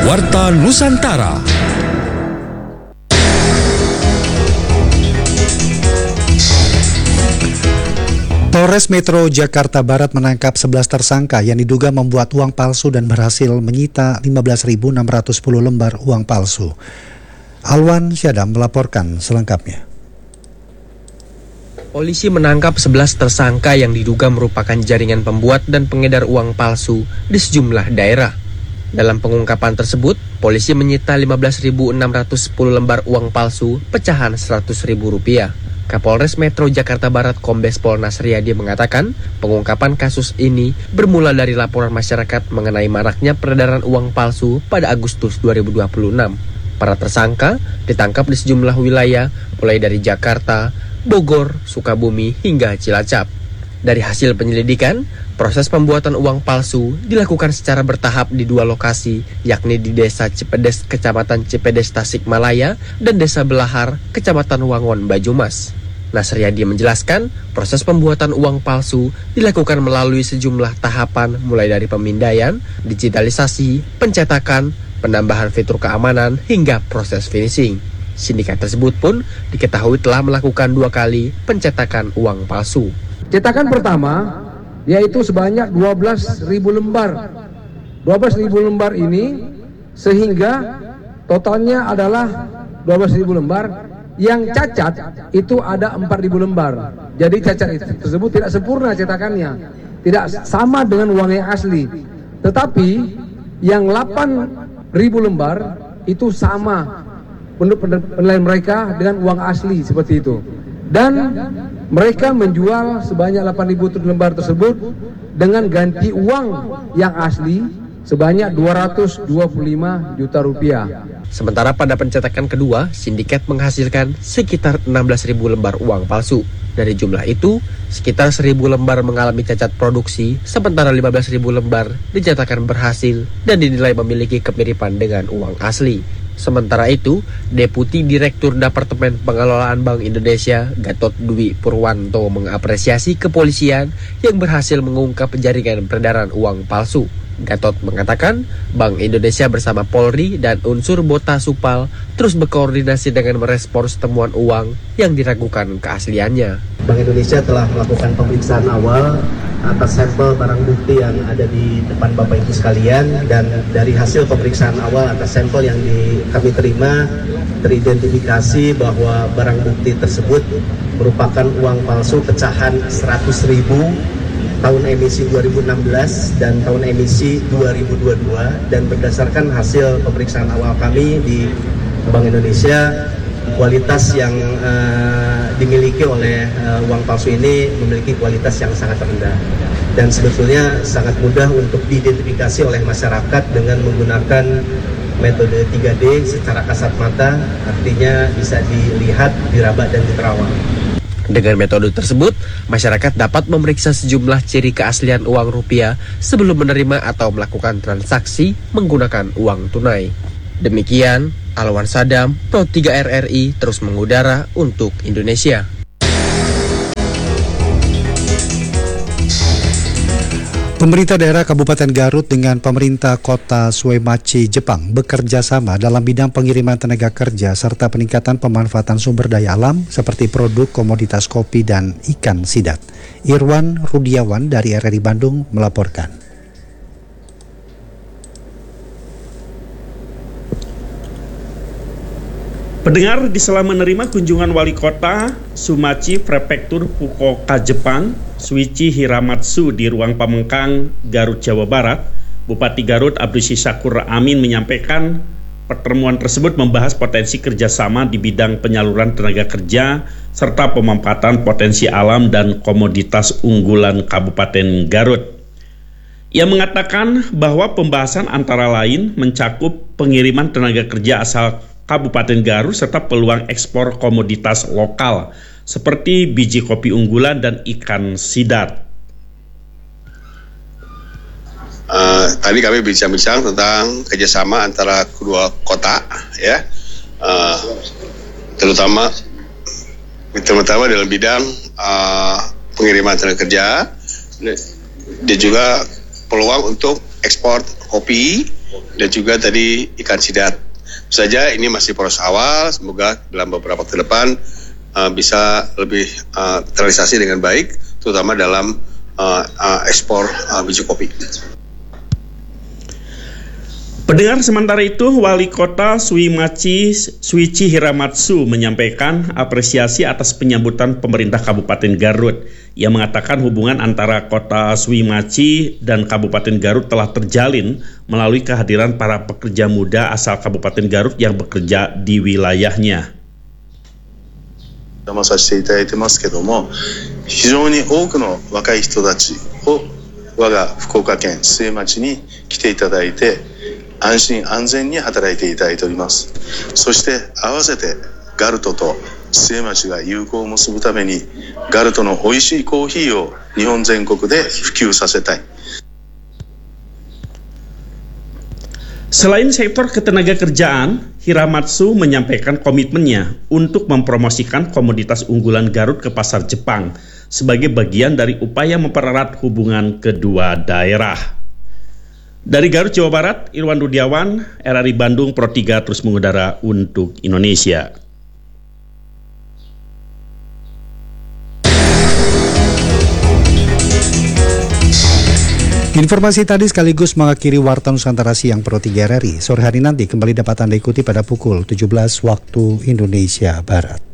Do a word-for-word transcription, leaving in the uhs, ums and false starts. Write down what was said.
Warta Nusantara. Polres Metro Jakarta Barat menangkap sebelas tersangka yang diduga membuat uang palsu dan berhasil menyita lima belas ribu enam ratus sepuluh lembar uang palsu. Alwan Syadam melaporkan selengkapnya. Polisi menangkap sebelas tersangka yang diduga merupakan jaringan pembuat dan pengedar uang palsu di sejumlah daerah. Dalam pengungkapan tersebut, polisi menyita lima belas ribu enam ratus sepuluh lembar uang palsu pecahan seratus ribu rupiah. Kapolres Metro Jakarta Barat Kombes Pol Nasriyadi mengatakan, pengungkapan kasus ini bermula dari laporan masyarakat mengenai maraknya peredaran uang palsu pada Agustus dua ribu dua puluh enam. Para tersangka ditangkap di sejumlah wilayah, mulai dari Jakarta, Bogor, Sukabumi, hingga Cilacap. Dari hasil penyelidikan, proses pembuatan uang palsu dilakukan secara bertahap di dua lokasi, yakni di Desa Cipedes, Kecamatan Cipedes, Tasikmalaya, dan Desa Belahar, Kecamatan Wangon, Banyumas. Nasriyadi menjelaskan, proses pembuatan uang palsu dilakukan melalui sejumlah tahapan, mulai dari pemindaian, digitalisasi, pencetakan, penambahan fitur keamanan, hingga proses finishing. Sindikat tersebut pun diketahui telah melakukan dua kali pencetakan uang palsu. Cetakan pertama yaitu sebanyak dua belas ribu lembar. dua belas ribu lembar ini sehingga totalnya adalah dua belas ribu lembar. Yang cacat itu ada empat ribu lembar. Jadi cacat itu tersebut tidak sempurna cetakannya, tidak sama dengan uang yang asli. Tetapi yang delapan ribu lembar itu sama untuk penilaian mereka dengan uang asli seperti itu. Dan mereka menjual sebanyak delapan ribu lembar tersebut dengan ganti uang yang asli sebanyak dua ratus dua puluh lima juta rupiah. Sementara pada pencetakan kedua, sindikat menghasilkan sekitar enam belas ribu lembar uang palsu. Dari jumlah itu, sekitar seribu lembar mengalami cacat produksi, sementara lima belas ribu lembar dinyatakan berhasil dan dinilai memiliki kemiripan dengan uang asli. Sementara itu, Deputi Direktur Departemen Pengelolaan Bank Indonesia, Gatot Dwi Purwanto, mengapresiasi kepolisian yang berhasil mengungkap jaringan peredaran uang palsu. Gatot mengatakan, Bank Indonesia bersama Polri dan unsur Bota Supal terus berkoordinasi dengan merespons temuan uang yang diragukan keasliannya. Bank Indonesia telah melakukan pemeriksaan awal atas sampel barang bukti yang ada di depan Bapak Ibu sekalian, dan dari hasil pemeriksaan awal atas sampel yang di, kami terima teridentifikasi bahwa barang bukti tersebut merupakan uang palsu pecahan seratus ribu tahun emisi dua ribu enam belas dan tahun emisi dua ribu dua puluh dua, dan berdasarkan hasil pemeriksaan awal kami di Bank Indonesia, kualitas yang uh, dimiliki oleh uh, uang palsu ini memiliki kualitas yang sangat rendah dan sebetulnya sangat mudah untuk diidentifikasi oleh masyarakat dengan menggunakan metode tiga D secara kasat mata, artinya bisa dilihat, diraba, dan diterawang. Dengan metode tersebut, masyarakat dapat memeriksa sejumlah ciri keaslian uang rupiah sebelum menerima atau melakukan transaksi menggunakan uang tunai. Demikian, Alwan Syadam, Pro tiga R R I terus mengudara untuk Indonesia. Pemerintah daerah Kabupaten Garut dengan pemerintah kota Suemachi, Jepang bekerja sama dalam bidang pengiriman tenaga kerja serta peningkatan pemanfaatan sumber daya alam seperti produk komoditas kopi dan ikan sidat. Irwan Rudiawan dari R R I Bandung melaporkan. Pendengar, di sela menerima kunjungan Wali Kota Sumachi Prefektur Fukuoka, Jepang, Suichi Hiramatsu di Ruang Pamengkang, Garut, Jawa Barat, Bupati Garut Abdusi Syakur Amin menyampaikan pertemuan tersebut membahas potensi kerjasama di bidang penyaluran tenaga kerja serta pemanfaatan potensi alam dan komoditas unggulan Kabupaten Garut. Ia mengatakan bahwa pembahasan antara lain mencakup pengiriman tenaga kerja asal Kabupaten Garut serta peluang ekspor komoditas lokal seperti biji kopi unggulan dan ikan sidat. Uh, tadi kami bincang-bincang tentang kerjasama antara kedua kota, ya, uh, terutama terutama dalam bidang uh, pengiriman tenaga kerja, dan juga peluang untuk ekspor kopi dan juga tadi ikan sidat. Saja ini masih proses awal, semoga dalam beberapa waktu ke depan uh, bisa lebih uh, terrealisasi dengan baik, terutama dalam uh, uh, ekspor uh, biji kopi. Pendengar, sementara itu Wali Kota Suimachi Shuichi Hiramatsu menyampaikan apresiasi atas penyambutan pemerintah Kabupaten Garut. Ia mengatakan hubungan antara Kota Suimachi dan Kabupaten Garut telah terjalin melalui kehadiran para pekerja muda asal Kabupaten Garut yang bekerja di wilayahnya. 邪魔させていただいてますけども、非常に多くの若い人たちを我が福岡県須恵町に来ていただいて、安心安全に働いていただいております。そして合わせてガルトと須恵町が友好を結ぶために、ガルトの美味しいコーヒーを日本全国で普及させたい。 Selain sektor ketenagakerjaan, Hiramatsu menyampaikan komitmennya untuk mempromosikan komoditas unggulan Garut ke pasar Jepang sebagai bagian dari upaya mempererat hubungan kedua daerah. Dari Garut, Jawa Barat, Irwan Rudiawan, R R I Bandung, Pro tiga terus mengudara untuk Indonesia. Informasi tadi sekaligus mengakhiri Warta Nusantara Siang Pro tiga R R I. Sore hari nanti kembali dapat Anda ikuti pada pukul tujuh belas waktu Indonesia Barat.